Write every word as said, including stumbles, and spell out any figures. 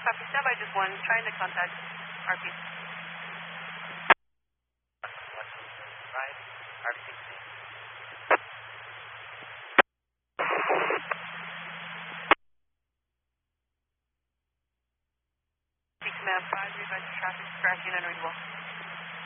copy. Stand by just one. Trying to contact R P. Right, R P sixteen. Command five, revised traffic, tracking unreadable.